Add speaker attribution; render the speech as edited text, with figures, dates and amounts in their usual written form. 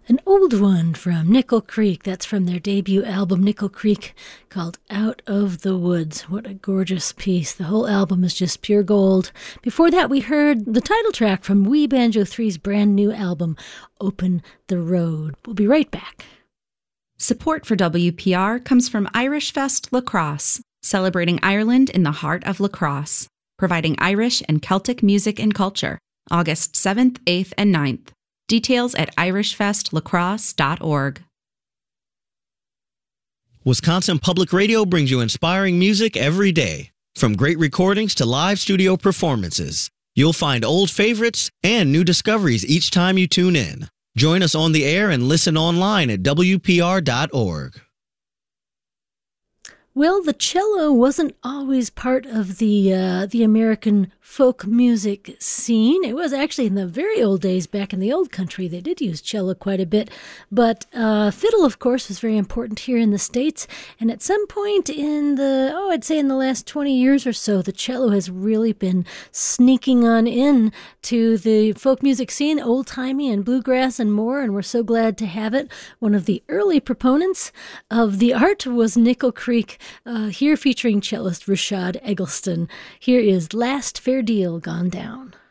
Speaker 1: An old one from Nickel Creek. That's from their debut album, Nickel Creek, called Out of the Woods. What a gorgeous piece. The whole album is just pure gold. Before that, we heard the title track from We Banjo 3's brand new album, Open the Road. We'll be right back.
Speaker 2: Support for WPR comes from Irish Fest Lacrosse, celebrating Ireland in the heart of lacrosse, providing Irish and Celtic music and culture, August 7th, 8th, and 9th. Details at irishfestlacrosse.org.
Speaker 3: Wisconsin Public Radio brings you inspiring music every day. From great recordings to live studio performances, you'll find old favorites and new discoveries each time you tune in. Join us on the air and listen online at WPR.org.
Speaker 1: Well, the cello wasn't always part of the American folk music scene. It was actually in the very old days, back in the old country, they did use cello quite a bit. But fiddle, of course, was very important here in the States. And at some point in I'd say in the last 20 years or so, the cello has really been sneaking on in to the folk music scene, old-timey and bluegrass and more. And we're so glad to have it. One of the early proponents of the art was Nickel Creek, here featuring cellist Rashad Eggleston. Here is Last Fair Deal Gone Down.